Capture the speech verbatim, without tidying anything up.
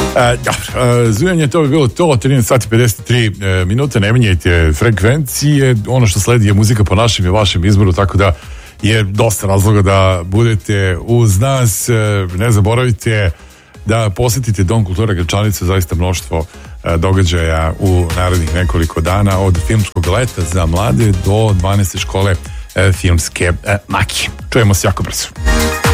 E, dobro, e, zujanje, to bi bilo to, trinaest sati pedeset tri e, minuta, ne menjajte frekvencije, ono što sledi je muzika po našem i vašem izboru, tako da je dosta razloga da budete uz nas. E, ne zaboravite da posjetite Dom kulture Gračanica, zaista mnoštvo e, događaja u narednih nekoliko dana, od filmskog leta za mlade do dvanaeste škole e, filmske e, makije. Čujemo se jako brzo.